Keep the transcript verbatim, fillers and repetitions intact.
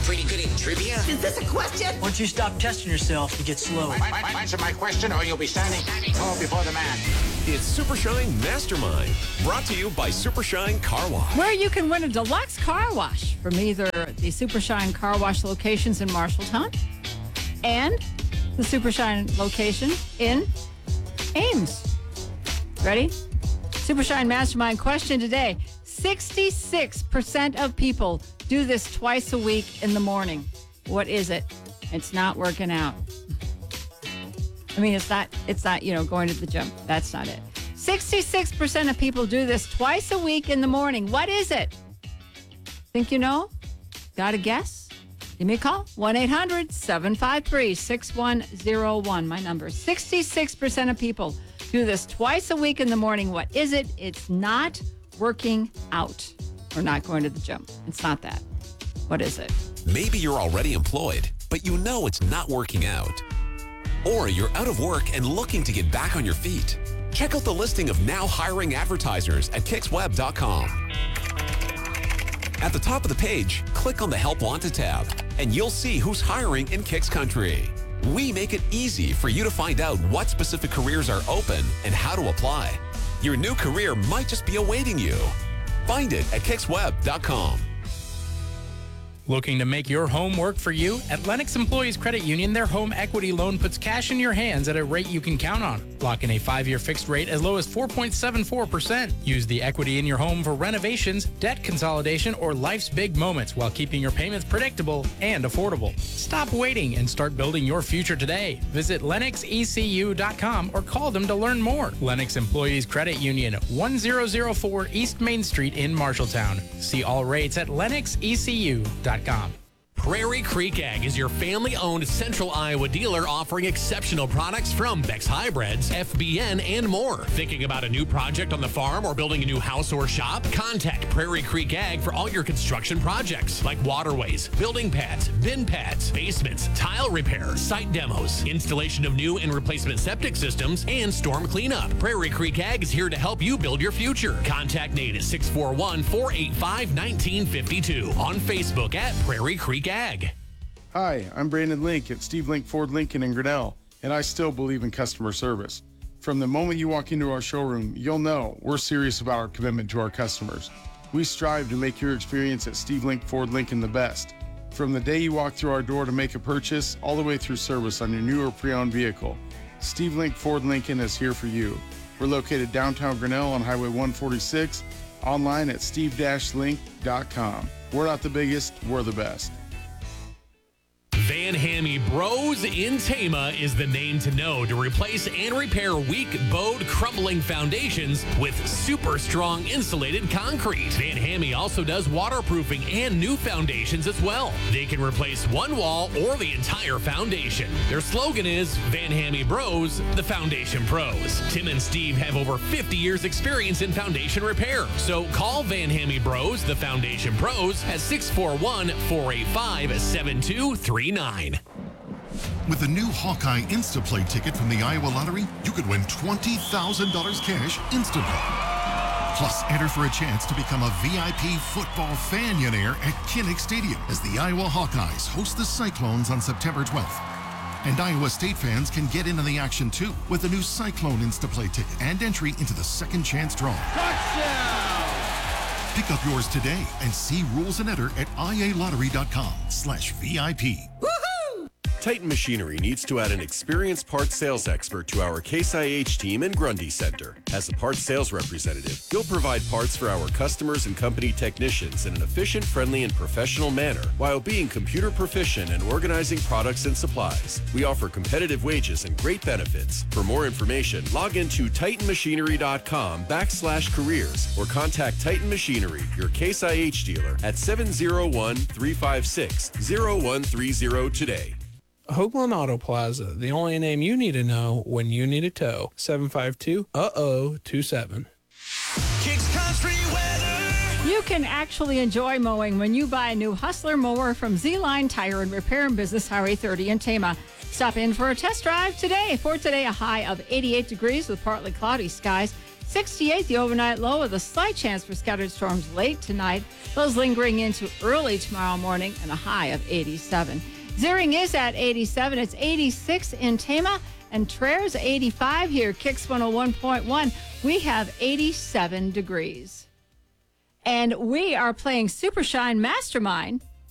pretty good in trivia? Is this a question? Once you stop testing yourself, you get slow. Answer my question or you'll be standing tall before the man. It's Super Shine Mastermind, brought to you by Super Shine Car Wash. Where you can win a deluxe car wash from either the Super Shine Car Wash locations in Marshalltown and the Super Shine location in Ames. Ready? Super Shine Mastermind question today. sixty-six percent of people do this twice a week in the morning. What is it? It's not working out. I mean, it's not, it's not, you know, going to the gym. That's not it. sixty-six percent of people do this twice a week in the morning. What is it? Think you know? Got a guess? Give me a call. one eight hundred seven five three six one zero one. My number. sixty-six percent of people do this twice a week in the morning. What is it? It's not working out or not going to the gym. It's not that. What is it? Maybe you're already employed, but you know it's not working out. Or you're out of work and looking to get back on your feet. Check out the listing of now hiring advertisers at kicks web dot com. At the top of the page, click on the Help Wanted tab, and you'll see who's hiring in Kicks Country. We make it easy for you to find out what specific careers are open and how to apply. Your new career might just be awaiting you. Find it at kicks web dot com. Looking to make your home work for you? At Lennox Employees Credit Union, their home equity loan puts cash in your hands at a rate you can count on. Lock in a five-year fixed rate as low as four point seven four percent. Use the equity in your home for renovations, debt consolidation, or life's big moments while keeping your payments predictable and affordable. Stop waiting and start building your future today. Visit lennox e c u dot com or call them to learn more. Lennox Employees Credit Union, one thousand four East Main Street in Marshalltown. See all rates at lennox e c u dot com. Prairie Creek Ag is your family-owned Central Iowa dealer offering exceptional products from Beck's Hybrids, F B N, and more. Thinking about a new project on the farm or building a new house or shop? Contact Prairie Creek Ag for all your construction projects like waterways, building pads, bin pads, basements, tile repair, site demos, installation of new and replacement septic systems, and storm cleanup. Prairie Creek Ag is here to help you build your future. Contact Nate at six four one, four eight five, one nine five two on Facebook at Prairie Creek Ag. Hi, I'm Brandon Link at Steve Link Ford Lincoln in Grinnell, and I still believe in customer service. From the moment you walk into our showroom, you'll know we're serious about our commitment to our customers. We strive to make your experience at Steve Link Ford Lincoln the best. From the day you walk through our door to make a purchase, all the way through service on your new or pre-owned vehicle, Steve Link Ford Lincoln is here for you. We're located downtown Grinnell on Highway one forty-six, online at steve dash link dot com. We're not the biggest, we're the best. Van Hammy Bros in Tama is the name to know to replace and repair weak, bowed, crumbling foundations with super strong insulated concrete. Van Hammy also does waterproofing and new foundations as well. They can replace one wall or the entire foundation. Their slogan is Van Hammy Bros, the Foundation Pros. Tim and Steve have over fifty years experience in foundation repair. So call Van Hammy Bros, the Foundation Pros at six four one, four eight five, seven two three nine. With the new Hawkeye Instaplay ticket from the Iowa Lottery, you could win twenty thousand dollars cash instantly. Plus, enter for a chance to become a V I P football fanionaire at Kinnick Stadium as the Iowa Hawkeyes host the Cyclones on September twelfth. And Iowa State fans can get in on the action too with the new Cyclone Instaplay ticket and entry into the second chance draw. Touchdown! Pick up yours today and see rules and enter at I A lottery dot com slash V I P. Titan Machinery needs to add an experienced parts sales expert to our Case I H team in Grundy Center. As a parts sales representative, you'll provide parts for our customers and company technicians in an efficient, friendly, and professional manner while being computer proficient and organizing products and supplies. We offer competitive wages and great benefits. For more information, log into titan machinery dot com backslash careers or contact Titan Machinery, your Case I H dealer, at seven oh one, three five six, oh one three oh today. Hoagland Auto Plaza, the only name you need to know when you need a tow. seven five two, uh oh, two seven. Kicks Country weather. You can actually enjoy mowing when you buy a new Hustler mower from Z-Line Tire and Repair and Business, Highway thirty in Tama. Stop in for a test drive today. For today, a high of eighty-eight degrees with partly cloudy skies. sixty-eight, the overnight low with a slight chance for scattered storms late tonight. Those lingering into early tomorrow morning and a high of eighty-seven. Zering is at eighty-seven. It's eighty-six in Tama and Traer's eighty-five here. Kicks one oh one point one. We have eighty-seven degrees. And we are playing Super Shine Mastermind